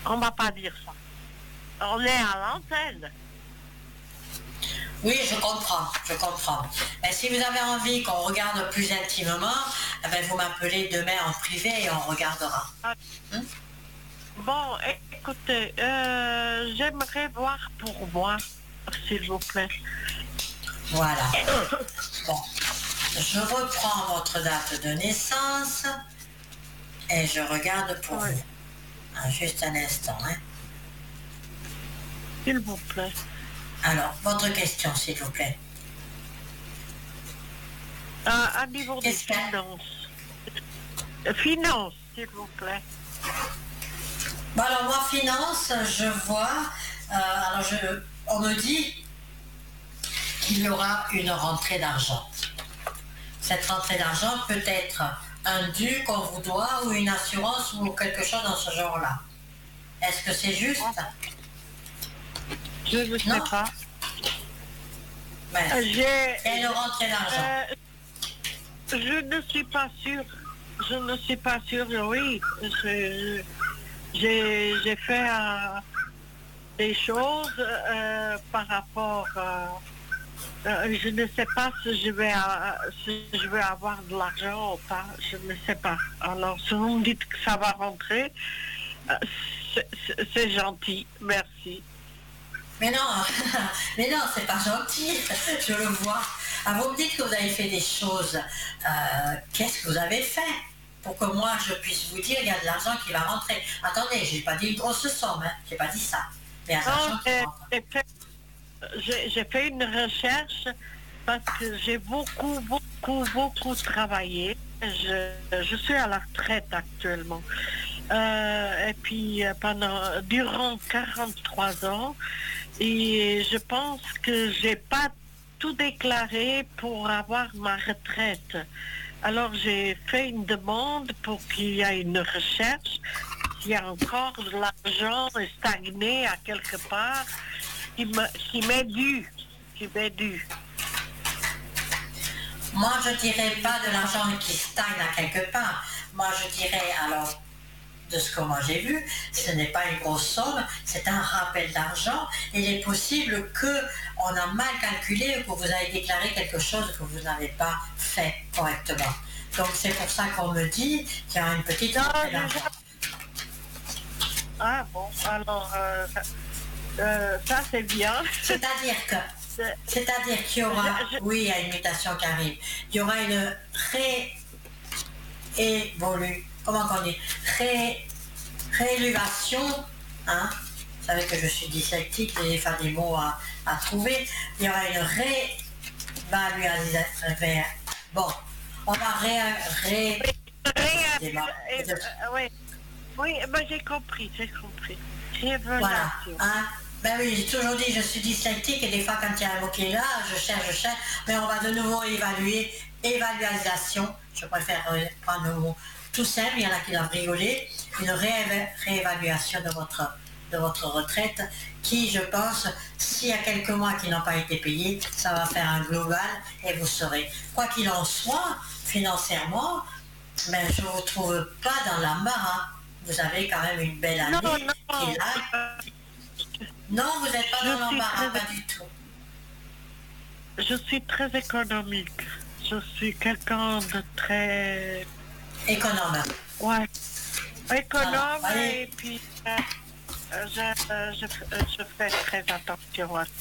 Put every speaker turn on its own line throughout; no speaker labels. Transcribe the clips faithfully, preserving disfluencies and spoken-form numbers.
On va pas dire ça. On est à l'antenne.
Oui, je comprends, je comprends. Et si vous avez envie qu'on regarde plus intimement, eh ben vous m'appelez demain en privé et on regardera.
Ah.
Hum?
Bon, écoutez, euh, j'aimerais voir pour moi, s'il vous plaît.
Voilà. Bon, je reprends votre date de naissance et je regarde pour
Oui.
vous. Ah, juste un instant, hein.
S'il vous plaît.
Alors, votre question, s'il vous plaît.
À, à niveau des
Qu'est-ce que-
finances. Euh, Finances, s'il vous plaît.
Bon, alors moi, finance, je vois, euh, alors je, on me dit qu'il y aura une rentrée d'argent. Cette rentrée d'argent peut être un dû qu'on vous doit ou une assurance ou quelque chose dans ce genre-là. Est-ce que c'est juste?
Je ne sais
Non.
pas.
Mais
Euh, J'ai.
il y a une rentrée d'argent.
euh, je ne suis pas sûre. Je ne suis pas sûre, oui. Je- J'ai j'ai fait euh, des choses euh, par rapport. euh, euh, je ne sais pas si je vais euh, si je vais avoir de l'argent ou pas. Je ne sais pas. Alors, si vous me dites que ça va rentrer, euh, c'est- c'est c'est gentil. Merci.
Mais non, mais non, c'est pas gentil, je le vois. Ah, vous me dites que vous avez fait des choses. Euh, Qu'est-ce que vous avez fait pour que moi je puisse vous dire il y a de l'argent qui va rentrer? Attendez, j'ai pas dit une grosse somme, hein. J'ai pas dit ça. Mais il y a de l'argent
Non,
qui
j'ai-
rentre.
j'ai fait, j'ai- j'ai fait une recherche parce que j'ai beaucoup, beaucoup, beaucoup travaillé. Je, je suis à la retraite actuellement. Euh, et puis euh, pendant durant quarante-trois ans, et je pense que j'ai pas tout déclaré pour avoir ma retraite. Alors j'ai fait une demande pour qu'il y ait une recherche, s'il y a encore de l'argent stagné à quelque part qui me- qui m'est dû, qui m'est dû.
Moi je dirais pas de l'argent qui stagne à quelque part. Moi je dirais alors, de ce que moi j'ai vu, ce n'est pas une grosse somme, c'est un rappel d'argent. Il est possible qu'on a mal calculé, que vous avez déclaré quelque chose que vous n'avez pas fait correctement. Donc c'est pour ça qu'on me dit qu'il y a une petite
Non,
rentrée
j'ai
d'argent.
Ah bon, alors euh, euh, ça c'est bien.
C'est-à-dire que,
C'est-
c'est-à-dire qu'il y aura,
Je- je-
oui, il y a une mutation qui arrive, il y aura une ré évolu, comment on dit, ré, réélévation, hein, vous savez que je suis dyslexique, j'ai des des mots à, à trouver, il y aura une réévaluation, bon, on va ré, ré,
Rien-
des mots.
euh, euh, oui, oui, ben, j'ai compris, j'ai compris. Révélation.
Voilà, hein. Ben oui, j'ai toujours dit je suis dyslexique et des fois quand il y a un mot qui est là, je cherche, je cherche, mais on va de nouveau évaluer, évaluation, je préfère euh, prendre le mot tout simple, il y en a qui doivent rigoler, une ré- réévaluation de votre, de votre retraite qui, je pense, s'il y a quelques mois qui n'ont pas été payés, ça va faire un global et vous saurez. Quoi qu'il en soit, financièrement, ben, je ne vous trouve pas dans l'embarras. Vous avez quand même une belle année
Non,
qui
non,
est là.
euh,
Non, vous n'êtes pas
Je
dans
suis
l'embarras,
très-
pas du tout.
je suis très économique. Je suis quelqu'un de très...
Économe.
Ouais. Économe
Ah, allez.
et puis euh, euh, je, euh, je, euh, je fais très attention à ça.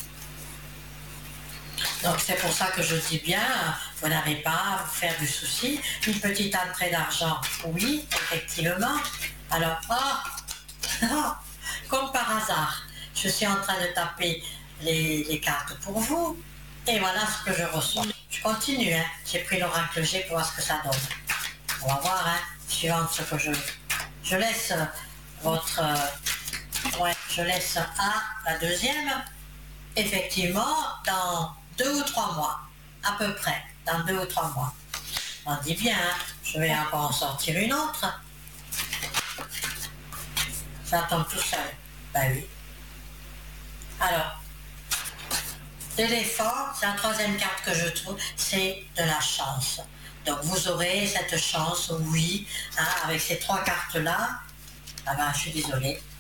Donc c'est pour ça que je dis bien, vous n'avez pas à vous faire du souci. Une petite entrée d'argent, oui, effectivement. Alors, oh, oh, comme par hasard, je suis en train de taper les, les cartes pour vous. Et voilà ce que je reçois. Je continue, hein. J'ai pris l'oracle G pour voir ce que ça donne. On va voir, hein, suivant ce que je... Je laisse euh, votre... euh, ouais, je laisse à la deuxième. Effectivement, dans deux ou trois mois, à peu près, dans deux ou trois mois. On dit bien, hein, je vais encore en sortir une autre. Ça tombe tout seul. Ben oui. Alors, l'éléphant, c'est la troisième carte que je trouve, c'est de la chance. Donc vous aurez cette chance, oui, hein, avec ces trois cartes-là. Ah ben, je suis désolée,